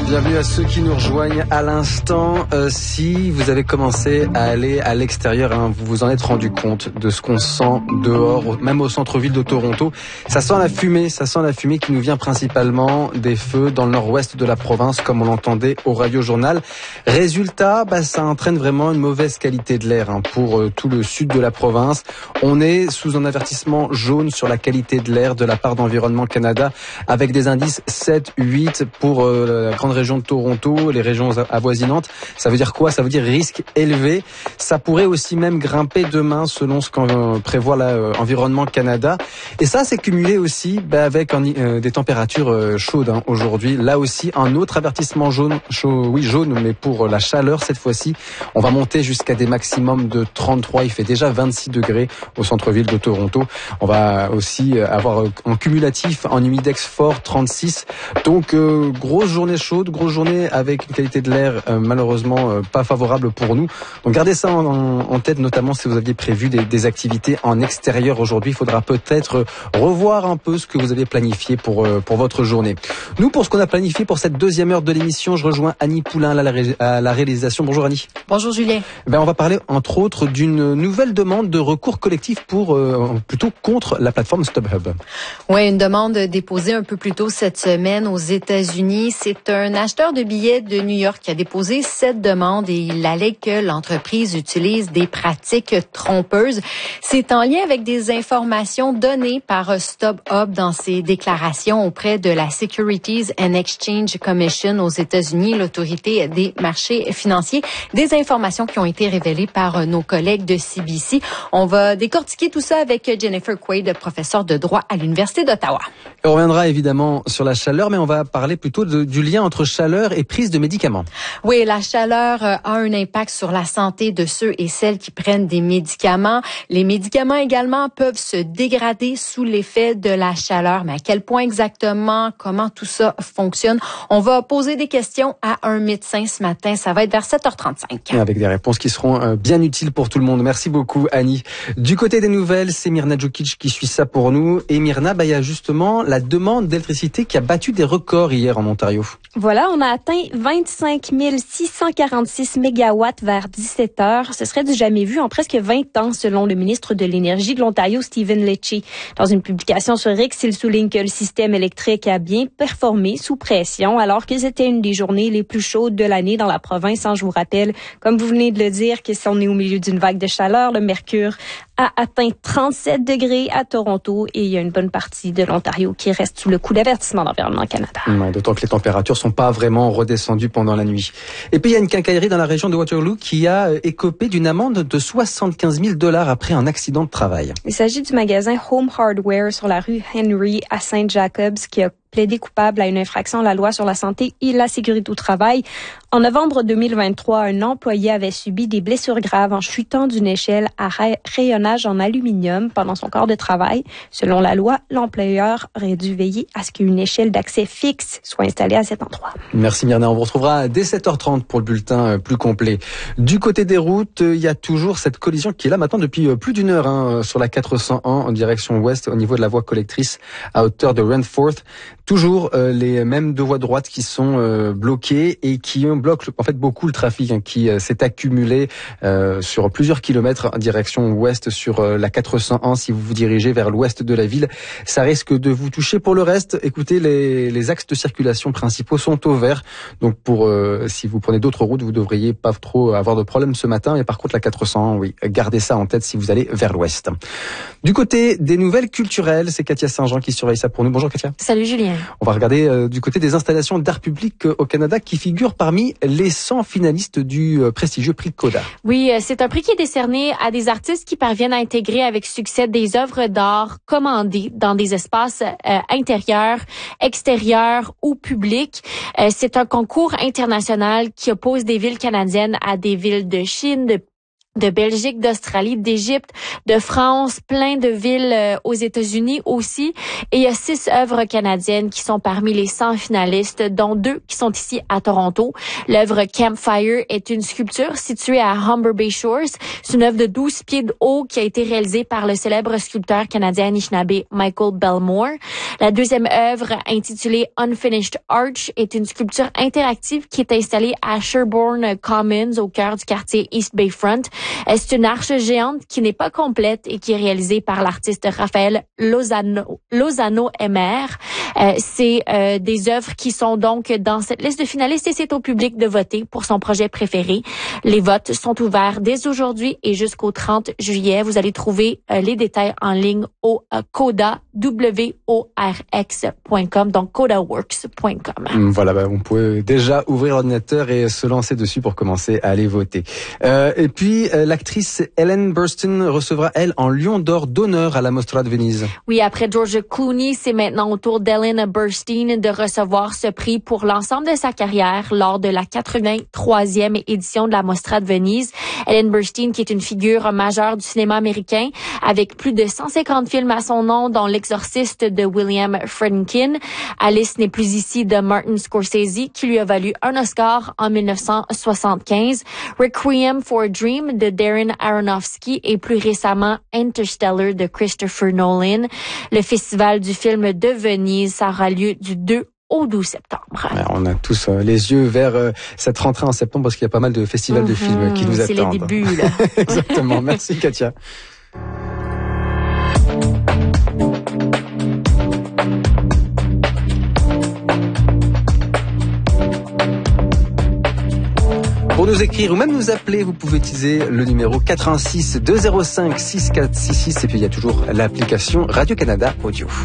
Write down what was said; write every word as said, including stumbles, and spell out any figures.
Bienvenue à ceux qui nous rejoignent à l'instant. Euh, si vous avez commencé à aller à l'extérieur, hein, vous vous en êtes rendu compte de ce qu'on sent dehors, même au centre-ville de Toronto. Ça sent la fumée, ça sent la fumée qui nous vient principalement des feux dans le nord-ouest de la province, comme on l'entendait au Radio Journal. Résultat, bah, ça entraîne vraiment une mauvaise qualité de l'air hein, pour euh, tout le sud de la province. On est sous un avertissement jaune sur la qualité de l'air de la part d'Environnement Canada, avec des indices sept, huit pour euh, la grande région de Toronto, les régions avoisinantes. Ça veut dire quoi? Ça veut dire risque élevé. Ça pourrait aussi même grimper demain selon ce qu'en prévoit l'Environnement Canada. Et ça, c'est cumulé aussi bah, avec un, euh, des températures euh, chaudes hein, aujourd'hui. Là aussi, un autre avertissement jaune, chaud, oui jaune, mais pour la chaleur cette fois-ci. On va monter jusqu'à des maximums de trente-trois. Il fait déjà vingt-six degrés au centre-ville de Toronto. On va aussi avoir un cumulatif en humidex fort trente-six. Donc euh, grosse journée chaude, grosse journée avec une qualité de l'air euh, malheureusement euh, pas favorable pour nous. Donc gardez ça en, en tête, notamment si vous aviez prévu des, des activités en extérieur aujourd'hui. Il faudra peut-être revoir un peu ce que vous avez planifié pour euh, pour votre journée. Nous, pour ce qu'on a planifié pour cette deuxième heure de l'émission, je rejoins Annie Poulain à la, ré- à la réalisation. Bonjour Annie. Bonjour Julien. Ben, on va parler entre autres d'une nouvelle demande de recours collectif pour euh, plutôt contre la plateforme StubHub. Oui, une demande déposée un peu plus tôt cette semaine aux États-Unis. C'est un acheteur de billets de New York qui a déposé cette demande et il allègue que l'entreprise utilise des pratiques trompeuses. C'est en lien avec des informations données par StubHub dans ses déclarations auprès de la Securities and Exchange Commission aux États-Unis, l'autorité des marchés financiers. Des informations qui ont été révélées par nos collègues de C B C. On va décortiquer tout ça avec Jennifer Quaid, professeure de droit à l'Université d'Ottawa. On reviendra évidemment sur la chaleur, mais on va parler plutôt de, du lien entre chaleur et prise de médicaments. Oui, la chaleur a un impact sur la santé de ceux et celles qui prennent des médicaments. Les médicaments également peuvent se dégrader sous l'effet de la chaleur. Mais à quel point exactement, comment tout ça fonctionne? On va poser des questions à un médecin ce matin. Ça va être vers sept heures trente-cinq. Avec des réponses qui seront bien utiles pour tout le monde. Merci beaucoup, Annie. Du côté des nouvelles, c'est Myrna Djukic qui suit ça pour nous. Et Myrna, bah, il y a justement la demande d'électricité qui a battu des records hier en Ontario. Voilà, on a atteint vingt-cinq mille six cent quarante-six mégawatts vers dix-sept heures. Ce serait du jamais vu en presque vingt ans, selon le ministre de l'Énergie de l'Ontario, Stephen Lecce. Dans une publication sur X, il souligne que le système électrique a bien performé sous pression, alors que c'était une des journées les plus chaudes de l'année dans la province. Je vous rappelle, comme vous venez de le dire, que si on est au milieu d'une vague de chaleur, le mercure a atteint trente-sept degrés à Toronto et il y a une bonne partie de l'Ontario qui reste sous le coup d'avertissement d'Environnement Canada. Ouais, d'autant que les températures sont pas vraiment redescendues pendant la nuit. Et puis il y a une quincaillerie dans la région de Waterloo qui a écopé d'une amende de soixante-quinze mille dollars après un accident de travail. Il s'agit du magasin Home Hardware sur la rue Henry à Saint Jacobs qui a plaidé coupable à une infraction à la loi sur la santé et la sécurité au travail. En novembre deux mille vingt-trois, un employé avait subi des blessures graves en chutant d'une échelle à rayonnage en aluminium pendant son corps de travail. Selon la loi, l'employeur aurait dû veiller à ce qu'une échelle d'accès fixe soit installée à cet endroit. Merci Myrna, on vous retrouvera dès sept heures trente pour le bulletin plus complet. Du côté des routes, il y a toujours cette collision qui est là maintenant depuis plus d'une heure hein, sur la quatre cent un en direction ouest au niveau de la voie collectrice à hauteur de Renforth. Toujours euh, les mêmes deux voies droites qui sont euh, bloquées et qui euh, bloquent en fait beaucoup le trafic hein, qui euh, s'est accumulé euh, sur plusieurs kilomètres en direction ouest sur euh, la quatre cent un. Si vous vous dirigez vers l'ouest de la ville, ça risque de vous toucher. Pour le reste, écoutez, les, les axes de circulation principaux sont au vert. Donc pour euh, si vous prenez d'autres routes, vous devriez pas trop avoir de problème ce matin. Et par contre, la quatre cent un, oui, gardez ça en tête si vous allez vers l'ouest. Du côté des nouvelles culturelles, c'est Katia Saint-Jean qui surveille ça pour nous. Bonjour Katia. Salut Julien. On va regarder euh, du côté des installations d'art public euh, au Canada qui figurent parmi les cent finalistes du euh, prestigieux prix Coda. Oui, c'est un prix qui est décerné à des artistes qui parviennent à intégrer avec succès des œuvres d'art commandées dans des espaces euh, intérieurs, extérieurs ou publics. Euh, c'est un concours international qui oppose des villes canadiennes à des villes de Chine, de de Belgique, d'Australie, d'Égypte, de France, plein de villes euh, aux États-Unis aussi. Et il y a six œuvres canadiennes qui sont parmi les cent finalistes, dont deux qui sont ici à Toronto. L'œuvre Campfire est une sculpture située à Humber Bay Shores. C'est une œuvre de douze pieds de haut qui a été réalisée par le célèbre sculpteur canadien Anishinaabe Michael Belmore. La deuxième œuvre, intitulée Unfinished Arch, est une sculpture interactive qui est installée à Sherbourne Commons, au cœur du quartier East Bayfront. C'est une arche géante qui n'est pas complète et qui est réalisée par l'artiste Raphaël Lozano, Lozano M R. Euh, c'est euh, des œuvres qui sont donc dans cette liste de finalistes et c'est au public de voter pour son projet préféré. Les votes sont ouverts dès aujourd'hui et jusqu'au trente juillet. Vous allez trouver euh, les détails en ligne au euh, coda, W O R X point com, donc codaworks point com. Voilà, bah, on peut déjà ouvrir l'ordinateur et se lancer dessus pour commencer à aller voter. Euh, et puis, euh, l'actrice Ellen Burstyn recevra, elle, un Lion d'or d'honneur à la Mostra de Venise. Oui, après George Clooney, c'est maintenant au tour d'Ellen Burstyn de recevoir ce prix pour l'ensemble de sa carrière lors de la quatre-vingt-troisième édition de la Mostra de Venise. Ellen Burstyn, qui est une figure majeure du cinéma américain, avec plus de cent cinquante films à son nom, dont L'Exorciste de William Friedkin, Alice n'est plus ici de Martin Scorsese, qui lui a valu un Oscar en dix-neuf cent soixante-quinze, Requiem for a Dream de Darren Aronofsky et plus récemment Interstellar de Christopher Nolan. Le festival du film de Venise, ça aura lieu du deux au douze septembre. Alors, on a tous euh, les yeux vers euh, cette rentrée en septembre parce qu'il y a pas mal de festivals mmh, de films qui nous c'est attendent. C'est les débuts, là. Exactement. Merci, Katia. Pour nous écrire ou même nous appeler, vous pouvez utiliser le numéro quatre un six deux zéro cinq six quatre six six et puis il y a toujours l'application Radio-Canada Audio.